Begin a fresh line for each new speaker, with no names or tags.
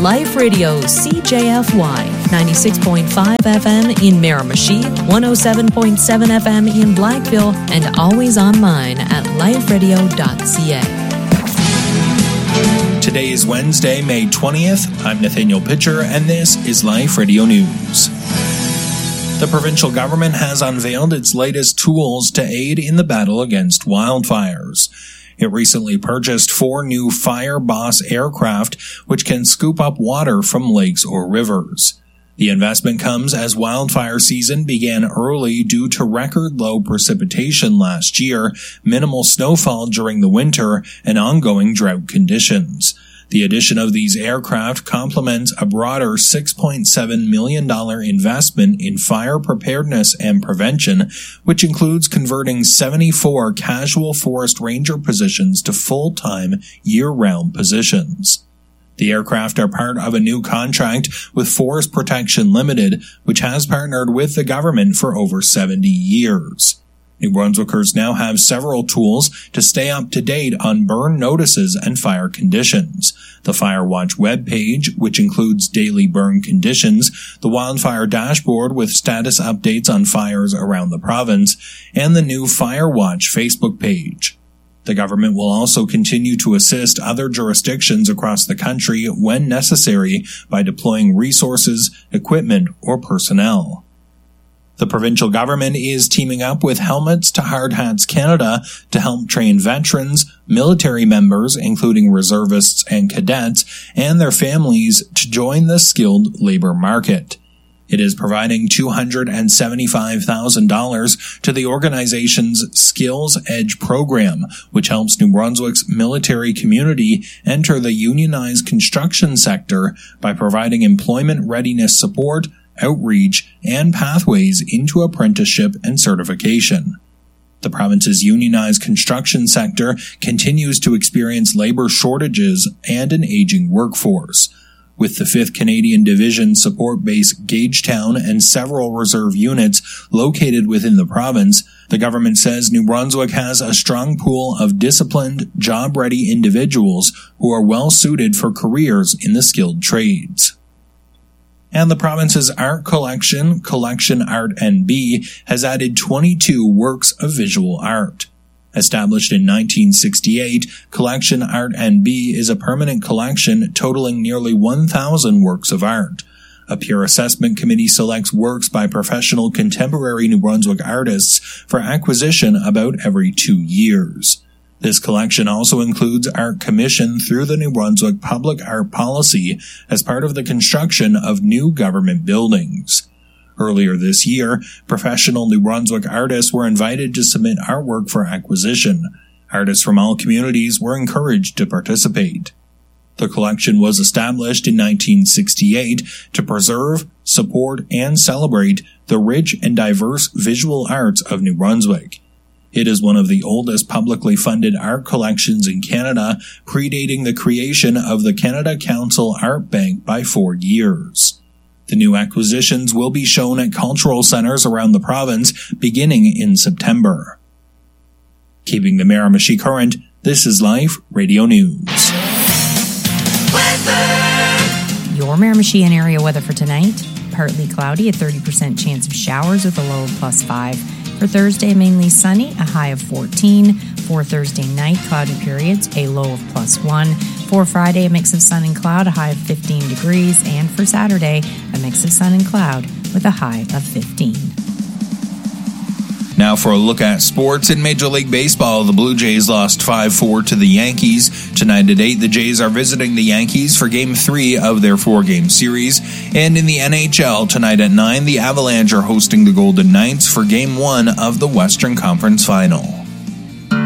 Life Radio CJFY 96.5 FM in Miramichi, 107.7 FM in Blackville, and always online at liferadio.ca.
Today is Wednesday, May 20th. I'm Nathaniel Pitcher, and this is Life Radio News. The provincial government has unveiled its latest tools to aid in the battle against wildfires. It recently purchased 4 new Fire Boss aircraft, which can scoop up water from lakes or rivers. The investment comes as wildfire season began early due to record low precipitation last year, minimal snowfall during the winter, and ongoing drought conditions. The addition of these aircraft complements a broader $6.7 million investment in fire preparedness and prevention, which includes converting 74 casual forest ranger positions to full-time, year-round positions. The aircraft are part of a new contract with Forest Protection Limited, which has partnered with the government for over 70 years. New Brunswickers now have several tools to stay up to date on burn notices and fire conditions. The Firewatch webpage, which includes daily burn conditions, the Wildfire Dashboard with status updates on fires around the province, and the new Firewatch Facebook page. The government will also continue to assist other jurisdictions across the country when necessary by deploying resources, equipment, or personnel. The provincial government is teaming up with Helmets to Hard Hats Canada to help train veterans, military members, including reservists and cadets, and their families to join the skilled labor market. It is providing $275,000 to the organization's Skills Edge program, which helps New Brunswick's military community enter the unionized construction sector by providing employment readiness support, outreach, and pathways into apprenticeship and certification. The province's unionized construction sector continues to experience labor shortages and an aging workforce. With the 5th Canadian Division support base Gagetown and several reserve units located within the province, the government says New Brunswick has a strong pool of disciplined, job-ready individuals who are well suited for careers in the skilled trades. And the province's art collection, Collection Art NB, has added 22 works of visual art. Established in 1968, Collection Art NB is a permanent collection totaling nearly 1,000 works of art. A peer assessment committee selects works by professional contemporary New Brunswick artists for acquisition about every 2 years. This collection also includes art commissioned through the New Brunswick Public Art Policy as part of the construction of new government buildings. Earlier this year, professional New Brunswick artists were invited to submit artwork for acquisition. Artists from all communities were encouraged to participate. The collection was established in 1968 to preserve, support, and celebrate the rich and diverse visual arts of New Brunswick. It is one of the oldest publicly funded art collections in Canada, predating the creation of the Canada Council Art Bank by 4 years. The new acquisitions will be shown at cultural centres around the province beginning in September. Keeping the Miramichi current, this is Life Radio News.
Weather. Your Miramichi and area weather for tonight: partly cloudy, a 30% chance of showers with a low of +5. For Thursday, mainly sunny, a high of 14. For Thursday night, cloudy periods, a low of +1. For Friday, a mix of sun and cloud, a high of 15 degrees. And for Saturday, a mix of sun and cloud with a high of 15.
Now for a look at sports. In Major League Baseball, the Blue Jays lost 5-4 to the Yankees. Tonight at 8, the Jays are visiting the Yankees for Game 3 of their 4-game series. And in the NHL, tonight at 9, the Avalanche are hosting the Golden Knights for Game 1 of the Western Conference Final.